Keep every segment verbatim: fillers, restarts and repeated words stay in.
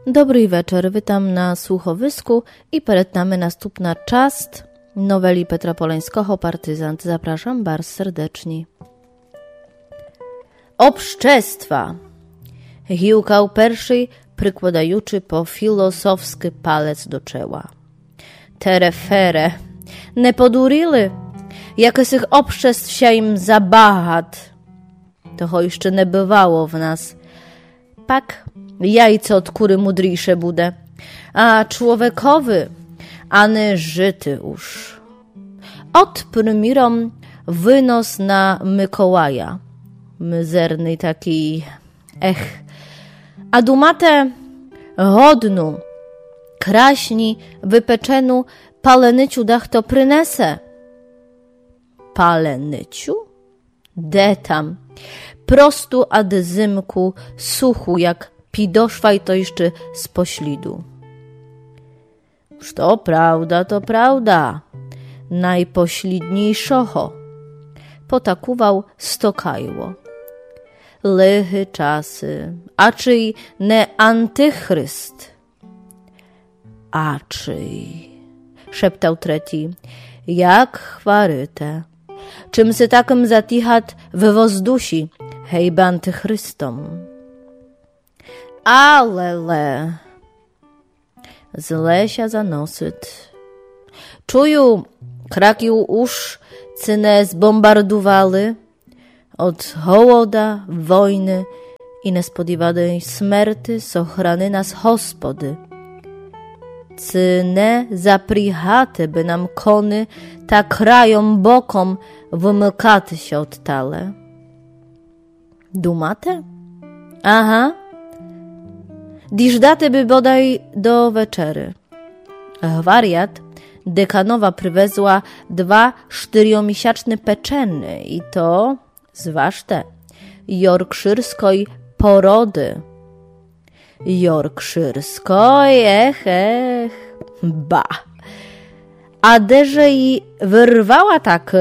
Добрий вечір, witam na słuchowisku i перед następna часть noweli Petra Polańskiego Partyzant. Zapraszam bardzo serdecznie. Obszczestwa! Hiłkał pierwszy, przykładajuczy po filozofski palec do czoła. Terefere, nie podurili, jak z ich obszczestw się im zabahat. Toho jeszcze nie bywało w nas. Pak jajco od kury mudrzejsze bude, a człowiekowy, any żyty już. Od prymirom wynos na Mykołaja. Mizerny taki, ech. A dumate hodnu, kraśni, wypeczenu, palenyciu dach to prynese. Palenyciu? De tam. Prostu ad zymku, suchu, jak pidoszwaj to jeszcze z poślidu. Już to prawda, to prawda. Najpoślidniejszocho. Potakuwał stokajło. Lychy czasy, a czyj ne antychryst. A czyj, szeptał treti, jak chwaryte. Czym sy takim zatichat we wozdusi, hejba antychrystom. Alele, zlesia zanosyt. Czuju, krakił usz, cynę zbombardowali od hołoda, wojny i nespodziewanej śmierty z ochrany nas hospody. Cynę zaprihaty, by nam kony ta krają bokom wymykaty się od tale. Dumate? Aha. Dziś daty by bodaj do wieczery. Wariat dekanowa przywezła dwa czteriomiesięczne peczeny i to, zważte, jorkszyrskiej porody. Jorkszyrskiej, ech, ech, ba. A derze i wyrwała tak.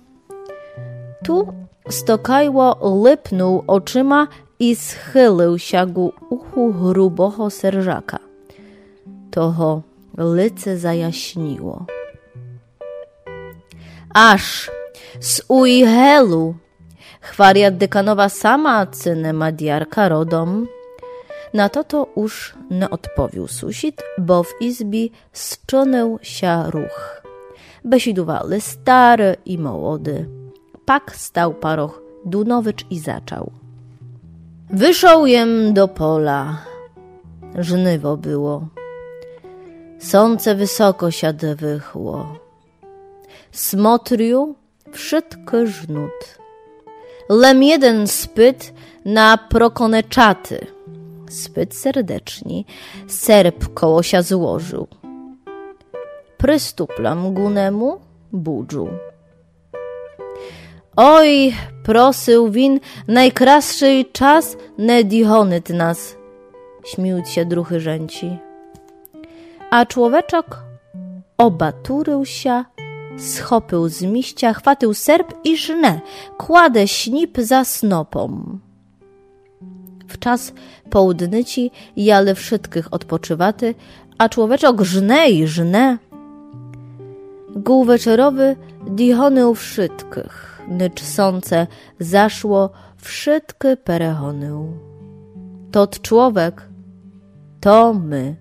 Tu stokajło lypnął oczyma i schylił się ku uchu gruboho serżaka. Toho lice zajaśniło. Aż z ujhelu chwariat dekanowa sama cynę madiarka rodom. Na to to już nie odpowiedział susit, bo w izbie sczonął się ruch. Besidowali stary i młody. Pak stał paroch Dunowicz i zaczął. Wyszł jem do pola. Żniwo było. Słońce wysoko się wychło. Smotriu wszystko żnut. Lem jeden spyt na prokoneczaty. Spyt serdeczni, serb koło się złożył. Prystuplam gunemu budżu. Oj, prosył win, najkrasszy czas ne dichonyt nas, śmiють się druhy rzęci. A człowieczok obaturył się, schopył z miścia, chwatył serb i żne, kładę śnip za snopom. W czas połudnyci jale wszystkich odpoczywaty, a człowieczok żne i żne. Gół wieczorowy dichonył wszystkich, nycz sące zaszło wszystkie perechonył. Tot człowiek, to my.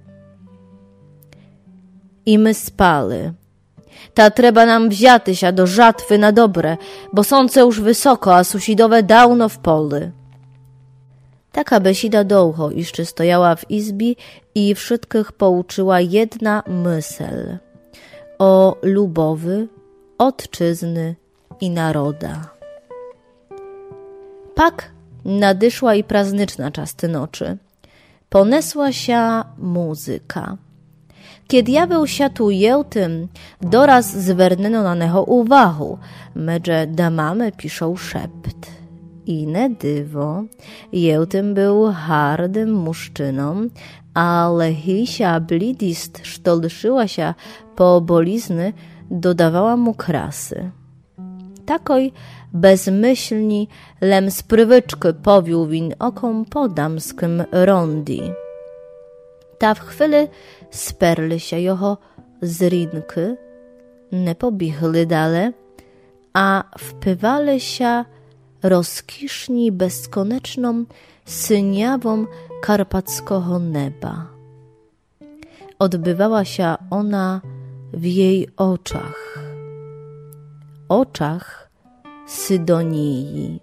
I my spali. Ta trzeba nam wzięty się do żatwy na dobre, bo sące już wysoko, a susidowe dawno w poli. Taka besida długo jeszcze stojała w izbie i wszystkich pouczyła jedna myśl o lubowy, odczyzny i naroda. Pak nadyszła i praznyczna czasty nocy. Ponesła się muzyka. Kiedy ja był się tu jełtym, doraz zwernęno na neho uwagę, medże damamy piszą szept. I ne dywo, jełtym był hardym muszczyną, ale hisia blidist sztolszyła się po bolizny, dodawała mu krasy. Takoj bezmyślni lem z prywyczky powił win okom po damskim rondi. Ta w chwili sperli się jeho z rynki, nie pobiegli dalej, a wpywali się rozkiszni bezkoneczną syniawą karpackiego nieba. Odbywała się ona w jej oczach, oczach Sydonii.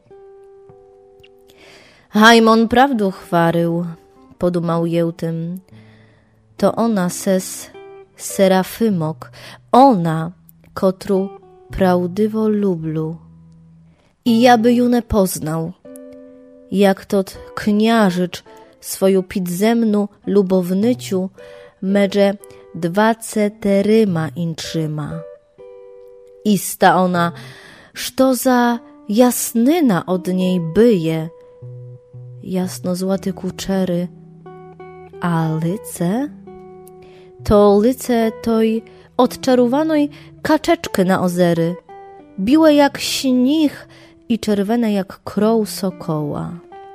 Hajmon prawdu chwarył, podumał Jełtym. To ona ses Serafymok, ona, kotru prawdywo lublu. I ja by ju nie poznał, jak tot kniażycz swoją pidzemnu lubownyciu medże dwaceteryma inczyma. Ista ona, što za jasnyna od niej byje, jasno złaty kuczery, a lyce? To lyce toj odczarowanej kaczeczky na ozery, biłe jak śnich i czerwone jak kroł sokoła.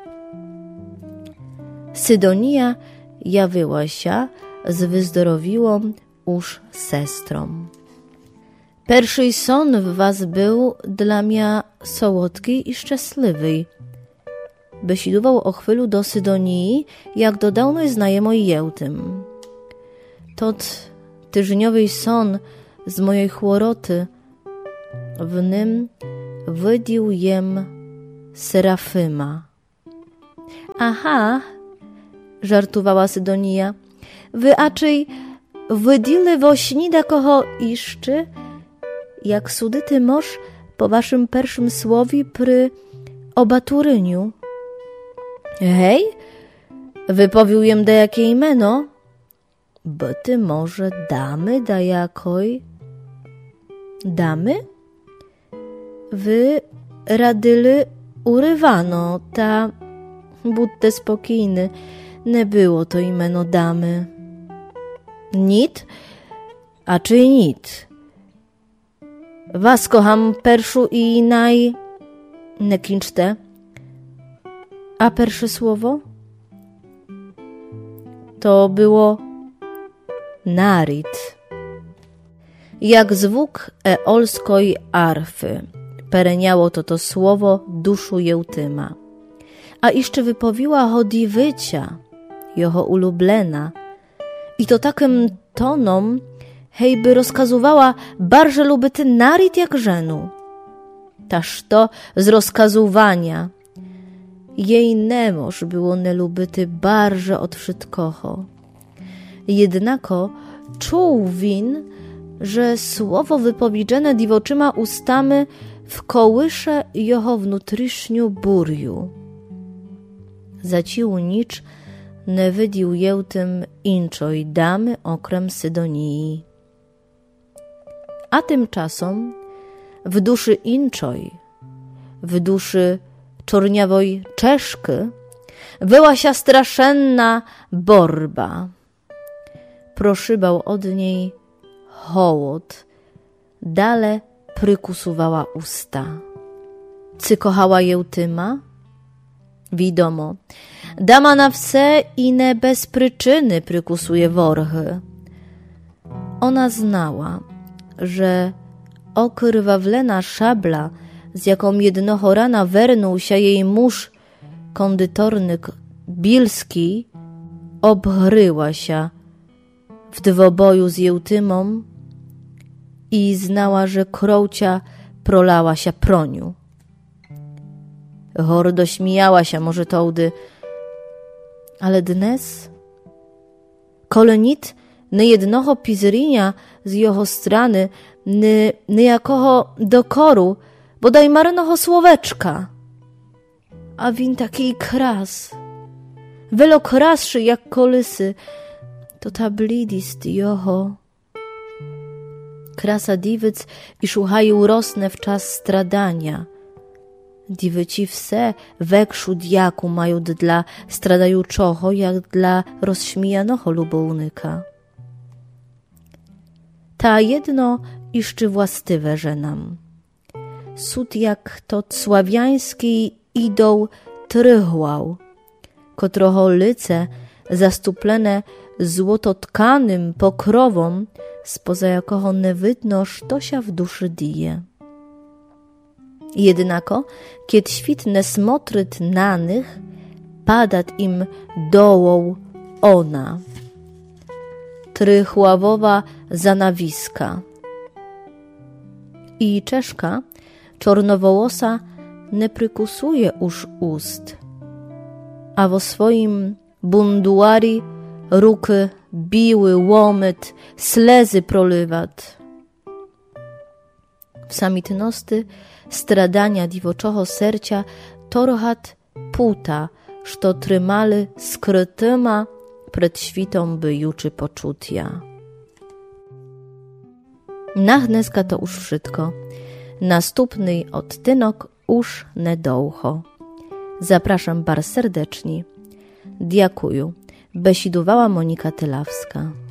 Sydonia jawiła się z wyzdrowiłą już sestrą. Pierwszy son w was był dla mnie słodki i szczęśliwy. Besidował o chwilu do Sydonii, jak do dawnej znajomej Jełtym. Tot tyżniowy son z mojej chłoroty, w nim wydił jem Serafyma. Aha, żartowała Sydonia, wy aczej wydili wośnida koho iszczy, jak sudyty moż po waszym pierwszym słowie pry obaturyniu. Hej, wypowił jem da jakie imeno, bo ty może damy da jakoj. Damy? Wy radyli urywano, ta budte spokojny, nie było to imeno damy. Nit? A czy nit? Was kocham perszu i naj... nie kinczte. A pierwsze słowo? To było narit. Jak zwuk eolskoj arfy, pereniało to to słowo duszu Jełtyma. A jeszcze wypowiła hodiwycia, jeho ulublena, i to takim tonom, hejby rozkazywała barże lubyty narit jak żenu. Taż to z rozkazowania. Jej nemoż było nelubyty barże od wszystkoho. Jednako czuł win, że słowo wypowiedziane diwoczyma ustami w kołysze jeho wnutryszniu burju. Zacił nicz nie wydił Jełtym inczoj damy okrem Sydonii. A tymczasem w duszy inczoj, w duszy czorniawoj Czeszki była się straszenna borba. Proszybał od niej hołod, dale prykusowała usta. Cy kochała Jełtyma? Widomo, dama na wse i ne bez przyczyny prykusuje worchy. Ona znała, że okrwawlena szabla, z jaką jednoho rana wernął się jej mąż, kondytornyk Bilski, obgryła się w dwoboju z Jełtymą i znała, że krołcia prolała się proniu. Hordo śmiała się może tołdy, ale dnes, kole nit nie jednoho pizrynia z jeho strony, nie, niejakoho dokoru, bodaj marnoho słoweczka. A win taki kras, welo krasszy jak kolysy, to ta blidist joho. Krasa diwyc i szuchaju rosnę w czas stradania. Diwyci wse wekszu diaku mają dla stradajuczoho, jak dla rozśmijanoho lubownyka. Ta jedno iszczy włastywe żenam. Sud jak to sławiański idoł trychłał, kotroho lyce zastuplene złototkanym pokrowom, spoza jakого nie widno, što się w duszy dije. Jednako, kiedy świt smotryt na nich, padat im dołą ona. Trychławowa zanawiska. I Czeszka, czornowołosa, nie prykusuje już ust, a wo swoim bunduari ruky biły łomyt, slezy prolywat. W samitnosty stradania diwoczoho sercia torhat puta, što trymali skrytyma przed świtą byjuczy poczutia. Nachneska to już wszystko. Następny odtynok już nedoucho. Zapraszam bar serdecznie. Dziękuję. Besidowała Monika Tylawska.